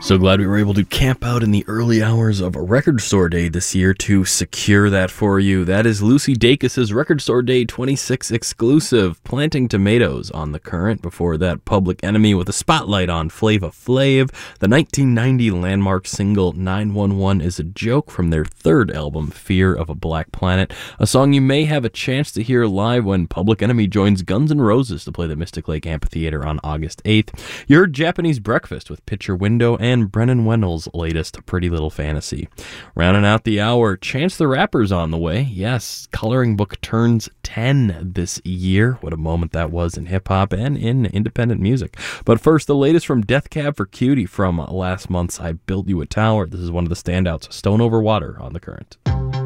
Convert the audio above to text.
So glad we were able to camp out in the early hours of Record Store Day this year to secure that for you. That is Lucy Dacus's Record Store Day 26 exclusive, Planting Tomatoes on The Current. Before that, Public Enemy with a spotlight on Flava Flav. The 1990 landmark single 911 is a Joke from their third album, Fear of a Black Planet, a song you may have a chance to hear live when Public Enemy joins Guns N' Roses to play the Mystic Lake Amphitheater on August 8th. You heard Japanese Breakfast with Picture Window and Brennan Wendell's latest Pretty Little Fantasy. Rounding out the hour, Chance the Rapper's on the way. Yes, Coloring Book turns 10 this year. What a moment that was in hip-hop and in independent music. But first, the latest from Death Cab for Cutie from last month's I Built You a Tower. This is one of the standouts, Stone Over Water on The Current.